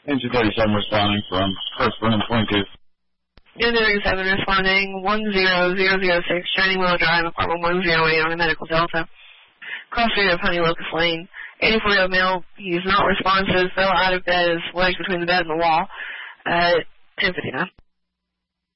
Engine 37 responding from First Room 22. Engine 37 responding 10006, Shining Willow Drive, apartment 108 on the Medical Delta. Cross street of Honey Locust Lane. 84-year-old male, he's not responsive, fell out of bed, his legs between the bed and the wall at 10:59.